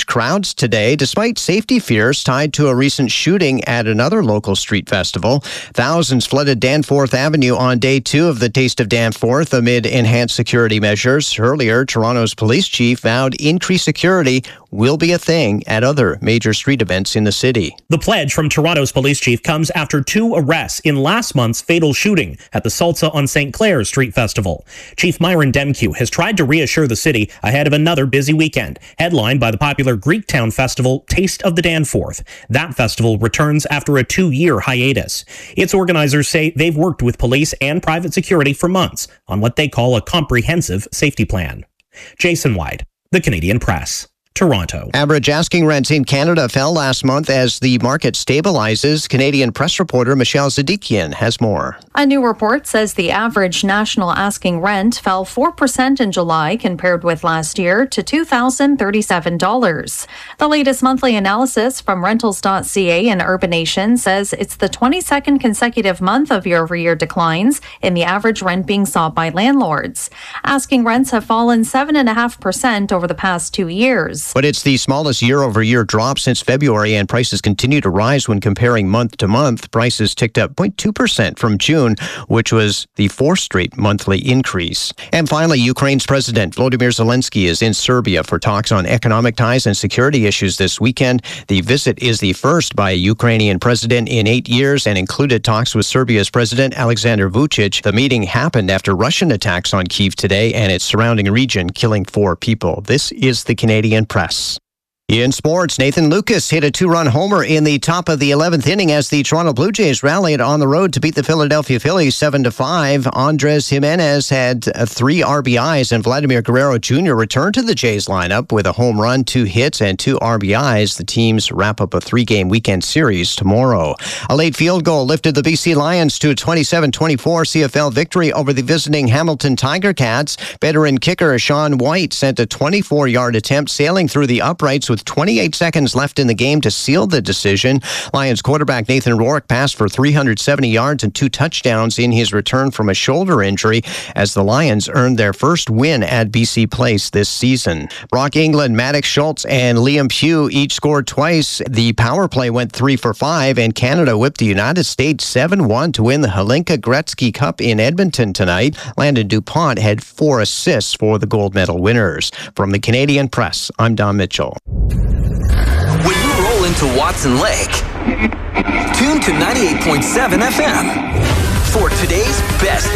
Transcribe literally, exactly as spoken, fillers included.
crowds today, despite safety fears tied to a recent shooting at another local street festival. Thousands flooded Danforth Avenue on day two of the Taste of Danforth amid enhanced security measures. Earlier, Toronto's police chief vowed increased security will be a thing at other major street events in the city. The pledge from Toronto's police chief comes after two arrests in last month's fatal shooting at the Salsa on Saint Clair Street Festival. Chief Myron Demkew has tried to reassure the city ahead of another busy weekend, headlined by the popular Greektown festival Taste of the Danforth. That festival returns after a two-year hiatus. Its organizers say they've worked with police and private security for months on what they call a comprehensive safety plan. Jason White, The Canadian Press. Toronto. Average asking rents in Canada fell last month as the market stabilizes. Canadian press reporter Michelle Zadikian has more. A new report says the average national asking rent fell four percent in July compared with last year to two thousand thirty-seven dollars. The latest monthly analysis from rentals dot c a and Urbanation says it's the twenty-second consecutive month of year-over-year declines in the average rent being sought by landlords. Asking rents have fallen seven point five percent over the past two years. But it's the smallest year-over-year drop since February, and prices continue to rise when comparing month to month. Prices ticked up zero point two percent from June, which was the fourth straight monthly increase. And finally, Ukraine's President Volodymyr Zelensky is in Serbia for talks on economic ties and security issues this weekend. The visit is the first by a Ukrainian president in eight years and included talks with Serbia's President Alexander Vučić. The meeting happened after Russian attacks on Kyiv today and its surrounding region, killing four people. This is the Canadian Press. In sports, Nathan Lucas hit a two-run homer in the top of the eleventh inning as the Toronto Blue Jays rallied on the road to beat the Philadelphia Phillies seven to five. Andres Jimenez had three R B Is, and Vladimir Guerrero Junior returned to the Jays lineup with a home run, two hits, and two R B Is. The teams wrap up a three-game weekend series tomorrow. A late field goal lifted the B C Lions to a twenty-seven twenty-four C F L victory over the visiting Hamilton Tiger Cats. Veteran kicker Sean White sent a twenty-four-yard attempt sailing through the uprights with twenty-eight seconds left in the game to seal the decision. Lions quarterback Nathan Rourke passed for three hundred seventy yards and two touchdowns in his return from a shoulder injury as the Lions earned their first win at B C Place this season. Brock England, Maddox Schultz, and Liam Pugh each scored twice. The power play went three for five, and Canada whipped the United States seven one to win the Hlinka Gretzky Cup in Edmonton tonight. Landon DuPont had four assists for the gold medal winners. From the Canadian Press, I'm Don Mitchell. When you roll into Watson Lake, tune to ninety-eight point seven F M for today's best